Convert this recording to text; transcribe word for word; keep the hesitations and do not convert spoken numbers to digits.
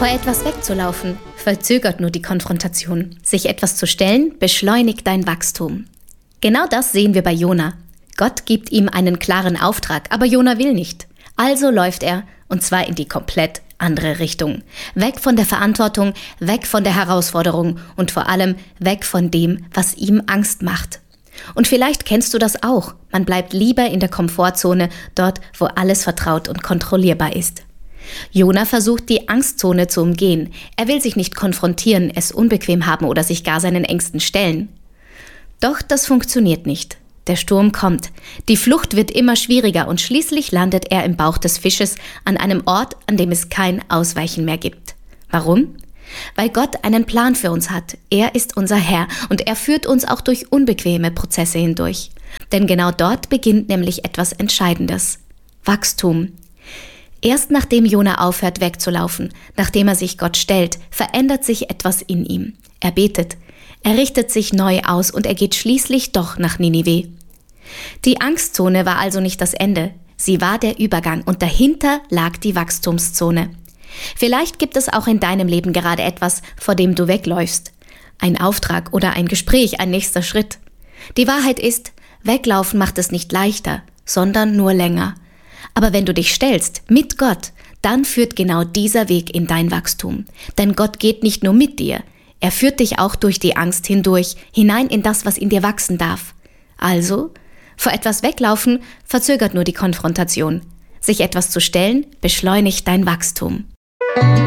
Vor etwas wegzulaufen, verzögert nur die Konfrontation. Sich etwas zu stellen, beschleunigt dein Wachstum. Genau das sehen wir bei Jona. Gott gibt ihm einen klaren Auftrag, aber Jona will nicht. Also läuft er, und zwar in die komplett andere Richtung. Weg von der Verantwortung, weg von der Herausforderung und vor allem weg von dem, was ihm Angst macht. Und vielleicht kennst du das auch. Man bleibt lieber in der Komfortzone, dort, wo alles vertraut und kontrollierbar ist. Jona versucht, die Angstzone zu umgehen. Er will sich nicht konfrontieren, es unbequem haben oder sich gar seinen Ängsten stellen. Doch das funktioniert nicht. Der Sturm kommt. Die Flucht wird immer schwieriger und schließlich landet er im Bauch des Fisches an einem Ort, an dem es kein Ausweichen mehr gibt. Warum? Weil Gott einen Plan für uns hat. Er ist unser Herr und er führt uns auch durch unbequeme Prozesse hindurch. Denn genau dort beginnt nämlich etwas Entscheidendes. Wachstum. Erst nachdem Jona aufhört wegzulaufen, nachdem er sich Gott stellt, verändert sich etwas in ihm. Er betet. Er richtet sich neu aus und er geht schließlich doch nach Ninive. Die Angstzone war also nicht das Ende. Sie war der Übergang und dahinter lag die Wachstumszone. Vielleicht gibt es auch in deinem Leben gerade etwas, vor dem du wegläufst. Ein Auftrag oder ein Gespräch, ein nächster Schritt. Die Wahrheit ist, weglaufen macht es nicht leichter, sondern nur länger. Aber wenn du dich stellst mit Gott, dann führt genau dieser Weg in dein Wachstum. Denn Gott geht nicht nur mit dir, er führt dich auch durch die Angst hindurch, hinein in das, was in dir wachsen darf. Also, vor etwas weglaufen verzögert nur die Konfrontation. Sich etwas zu stellen, beschleunigt dein Wachstum.